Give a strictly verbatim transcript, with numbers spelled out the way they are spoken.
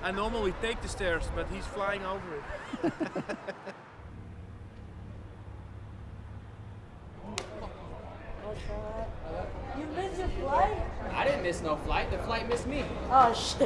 I normally take the stairs, but he's flying over it. You missed your flight? I didn't miss no flight. The flight missed me. Oh, shit.